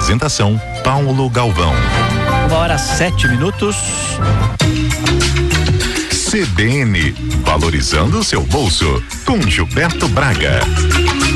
Apresentação Paulo Galvão. 1h07. CBN, valorizando o seu bolso, com Gilberto Braga.